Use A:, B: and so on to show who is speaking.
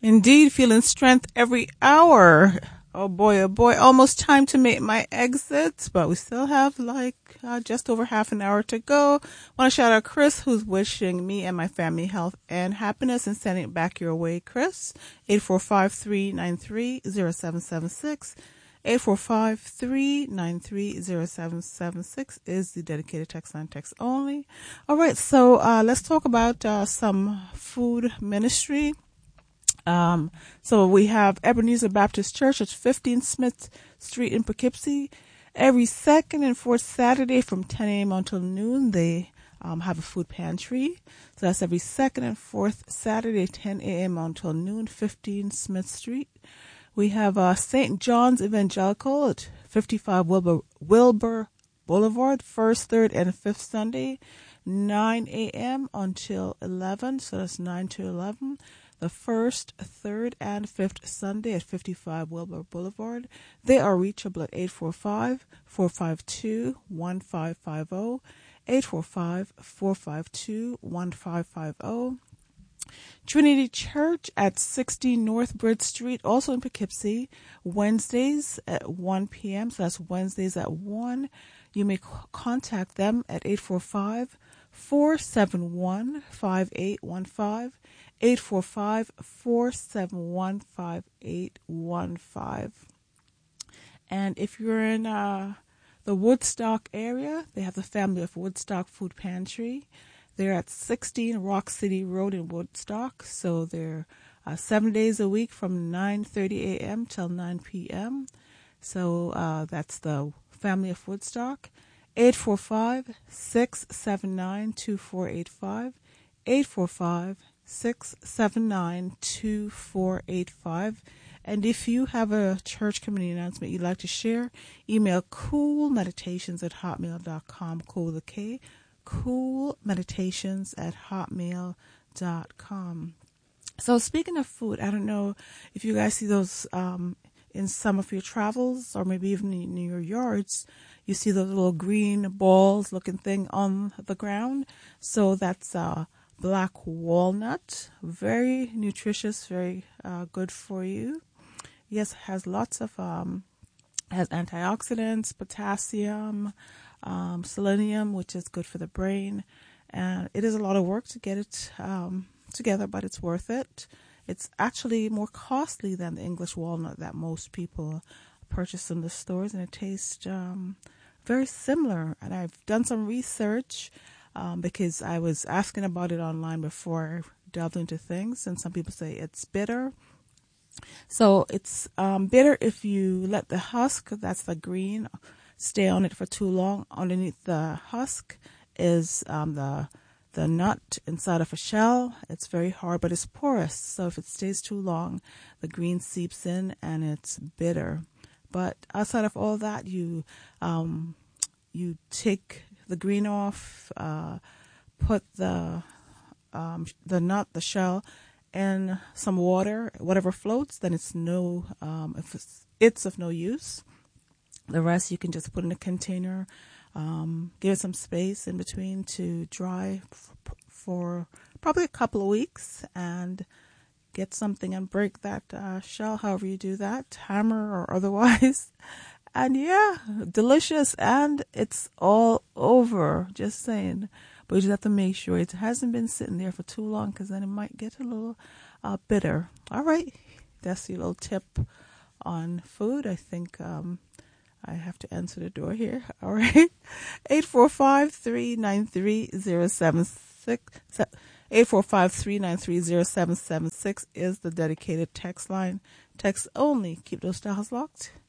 A: Indeed, feeling strength every hour. Oh boy, almost time to make my exit, but we still have just over half an hour to go. Want to shout out Chris, who's wishing me and my family health and happiness and sending it back your way, Chris. 845-393-0776. 845-393-0776 is the dedicated text line, text only. All right, so let's talk about some food ministry. So we have Ebenezer Baptist Church at 15 Smith Street in Poughkeepsie. Every second and fourth Saturday from 10 a.m. until noon, they have a food pantry. So that's every second and fourth Saturday, 10 a.m. until noon, 15 Smith Street. We have St. John's Evangelical at 55 Wilbur Boulevard, first, third, and fifth Sunday, 9 a.m. until 11. So that's 9 to 11. The first, third, and fifth Sunday at 55 Wilbur Boulevard. They are reachable at 845-452-1550, 845-452-1550. Trinity Church at 60 North Bridge Street, also in Poughkeepsie, Wednesdays at 1 p.m. So that's Wednesdays at 1. You may contact them at 845-471-5815. 845-471-5815. And if you're in the Woodstock area, they have the Family of Woodstock Food Pantry. They're at 16 Rock City Road in Woodstock. So they're 7 days a week from 9:30 a.m. till 9 p.m. So that's the Family of Woodstock. 845-679-2485. 845-679-2485. And if you have a church community announcement you'd like to share, email coolmeditations@hotmail.com, cool with a K, coolmeditations@hotmail.com. So speaking of food, I don't know if you guys see those in some of your travels or maybe even in your yards. You see those little green balls looking thing on the ground. So that's black walnut, very nutritious, very good for you. Yes, it has lots of has antioxidants, potassium, selenium, which is good for the brain. And it is a lot of work to get it together, but it's worth it. It's actually more costly than the English walnut that most people purchase in the stores, and it tastes very similar. And I've done some research because I was asking about it online before I delved into things, and some people say it's bitter. So it's bitter if you let the husk, that's the green, stay on it for too long. Underneath the husk is the nut inside of a shell. It's very hard, but it's porous. So if it stays too long, the green seeps in and it's bitter. But outside of all that, you take the green off, put the nut, the shell, in some water. Whatever floats, then it's it's of no use. The rest you can just put in a container, give it some space in between to dry for probably a couple of weeks, and get something and break that shell, however you do that, hammer or otherwise. And yeah, delicious, and it's all over, just saying. But you just have to make sure it hasn't been sitting there for too long, because then it might get a little bitter. All right, that's your little tip on food. I think I have to answer the door here. All right, 845-393-0776. 845-393-0776 is the dedicated text line. Text only. Keep those dials locked.